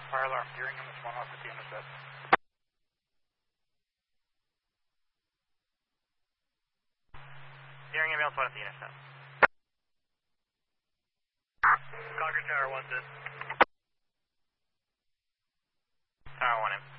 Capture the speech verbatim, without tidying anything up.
Fire alarm, hearing him is one off at the intercept. Hearing him, one at the intercept. Concord Tower one, good. Tower one in.